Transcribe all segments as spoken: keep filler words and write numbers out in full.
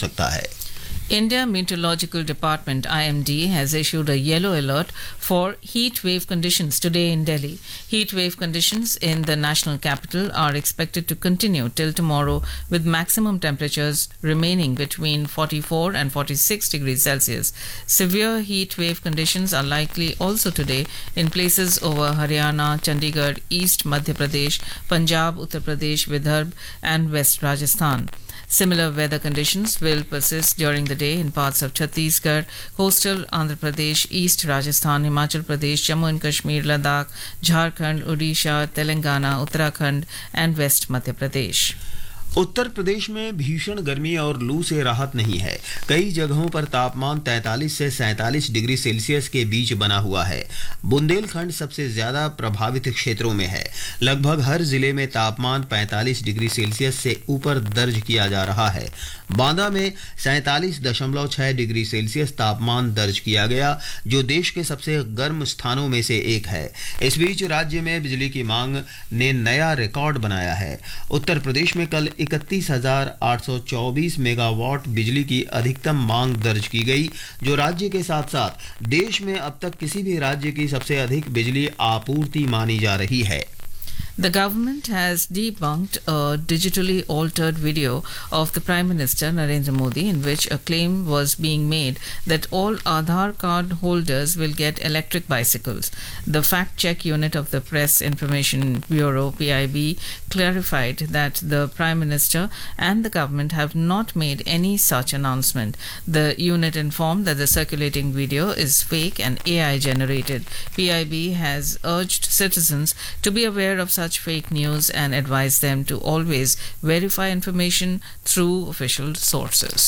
सकता है। India Meteorological Department I M D has issued a yellow alert for heat wave conditions today in Delhi. Heat wave conditions in the national capital are expected to continue till tomorrow, with maximum temperatures remaining between forty-four and forty-six degrees Celsius. Severe heat wave conditions are likely also today in places over Haryana, Chandigarh, East Madhya Pradesh, Punjab, Uttar Pradesh, Vidarbh and West Rajasthan. Similar weather conditions will persist during the day in parts of Chhattisgarh, coastal Andhra Pradesh, East Rajasthan, Himachal Pradesh, Jammu and Kashmir, Ladakh, Jharkhand, Odisha, Telangana, Uttarakhand and West Madhya Pradesh. Uttar Pradesh में भीषण गर्मी और लू से राहत नहीं है। कई जगहों पर तापमान तैंतालीस से सैंतालीस डिग्री सेल्सियस के बीच बना हुआ है। बुंदेलखंड सबसे ज्यादा प्रभावित क्षेत्रों में है। लगभग हर जिले में तापमान पैंतालीस डिग्री सेल्सियस से ऊपर दर्ज किया जा रहा है। बांदा में सैंतालीस दशमलव छह डिग्री सेल्सियस तापमान दर्ज किया गया, जो देश के सबसे गर्म स्थानों में से एक है। इस बीच राज्य में बिजली की मांग ने नया रिकॉर्ड बनाया है। उत्तर प्रदेश में कल इकतीस हजार आठ सौ चौबीस मेगावाट बिजली की अधिकतम मांग दर्ज की गई, जो राज्य के साथ साथ देश में अब तक किसी भी राज्य की सबसे अधिक बिजली आपूर्ति मानी जा रही है। The government has debunked a digitally altered video of the Prime Minister Narendra Modi in which a claim was being made that all Aadhaar card holders will get electric bicycles. The fact-check unit of the Press Information Bureau P I B clarified that the Prime Minister and the government have not made any such announcement. The unit informed that the circulating video is fake and A I generated. P I B has urged citizens to be aware of such fake news and advise them to always verify information through official sources.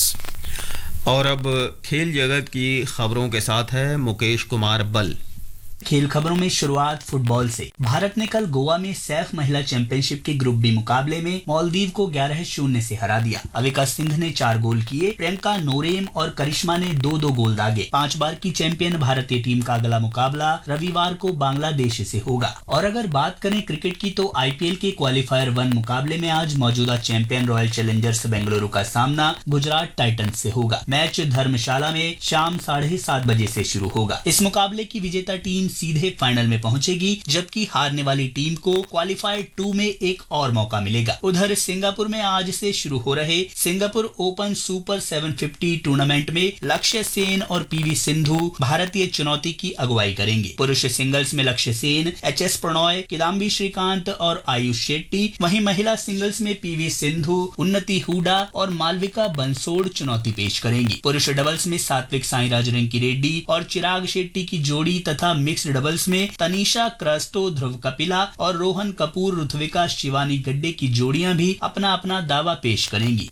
और अब खेल जगत की खबरों के साथ है मुकेश कुमार बल। खेल खबरों में शुरुआत फुटबॉल से। भारत ने कल गोवा में सैफ महिला चैंपियनशिप के ग्रुप बी मुकाबले में मालदीव को ग्यारह शून्य से हरा दिया। अविका सिंह ने चार गोल किए, प्रियंका नोरेम और करिश्मा ने दो दो गोल दागे। पांच बार की चैंपियन भारतीय टीम का अगला मुकाबला रविवार को बांग्लादेश से होगा। और अगर बात करें क्रिकेट की तो आईपीएल के क्वालिफायर वन मुकाबले में आज मौजूदा चैंपियन रॉयल चैलेंजर्स बेंगलुरु का सामना गुजरात टाइटंस से होगा। मैच धर्मशाला में शाम साढ़े सात बजे से शुरू होगा। इस मुकाबले की विजेता टीम सीधे फाइनल में पहुंचेगी, जबकि हारने वाली टीम को क्वालिफायर टू में एक और मौका मिलेगा। उधर सिंगापुर में आज से शुरू हो रहे सिंगापुर ओपन सुपर सात सौ पचास टूर्नामेंट में लक्ष्य सेन और पीवी सिंधु भारतीय चुनौती की अगुवाई करेंगे। पुरुष सिंगल्स में लक्ष्य सेन, एच एस प्रणॉय, किदाम्बी श्रीकांत और आयुष शेट्टी, वहीं महिला सिंगल्स में पीवी सिंधु, उन्नति हुडा और मालविका बंसोड़ चुनौती पेश करेंगी। पुरुष डबल्स में सात्विक साईराज रंकी रेड्डी और चिराग शेट्टी की जोड़ी तथा मिक्स डबल्स में तनीषा क्रस्टो, ध्रुव कपिला और रोहन कपूर, ऋत्विका शिवानी गड्डे की जोड़ियां भी अपना अपना दावा पेश करेंगी।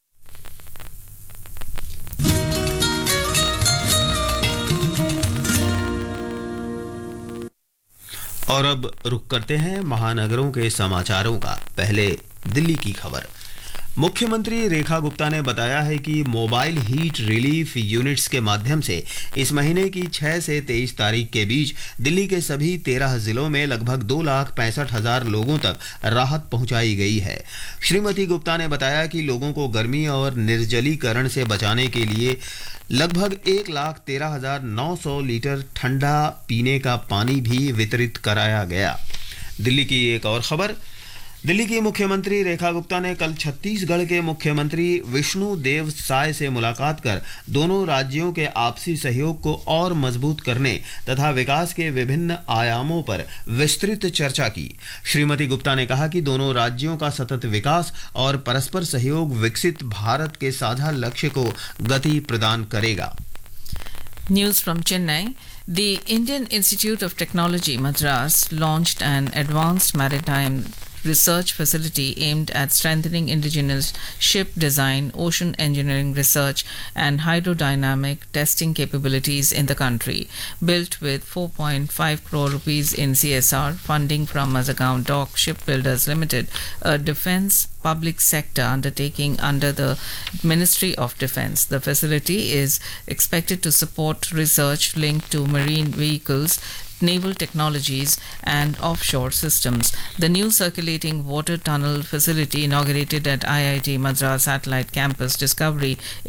और अब रुक करते हैं महानगरों के समाचारों का। पहले दिल्ली की खबर। मुख्यमंत्री रेखा गुप्ता ने बताया है कि मोबाइल हीट रिलीफ यूनिट्स के माध्यम से इस महीने की छह से तेईस तारीख के बीच दिल्ली के सभी तेरह जिलों में लगभग दो लाख पैंसठ हजार लोगों तक राहत पहुंचाई गई है। श्रीमती गुप्ता ने बताया कि लोगों को गर्मी और निर्जलीकरण से बचाने के लिए लगभग एक लाख तेरह हजार नौ सौ लीटर ठंडा पीने का पानी भी वितरित कराया गया। दिल्ली की एक और खबर। दिल्ली की मुख्यमंत्री रेखा गुप्ता ने कल छत्तीसगढ़ के मुख्यमंत्री विष्णु देव साय से मुलाकात कर दोनों राज्यों के आपसी सहयोग को और मजबूत करने तथा विकास के विभिन्न आयामों पर विस्तृत चर्चा की। श्रीमती गुप्ता ने कहा कि दोनों राज्यों का सतत विकास और परस्पर सहयोग विकसित भारत के साझा लक्ष्य को गति प्रदान करेगा। News from Chennai. The Indian Institute of Technology Madras launched an advanced maritime research facility aimed at strengthening indigenous ship design, ocean engineering research and hydrodynamic testing capabilities in the country. Built with four point five crore rupees in C S R funding from Mazagaon Dock Shipbuilders Limited, a defense public sector undertaking under the Ministry of Defense. The facility is expected to support research linked to marine vehicles, naval technologies and offshore systems. The new circulating water tunnel facility inaugurated at I I T Madras Satellite Campus Discovery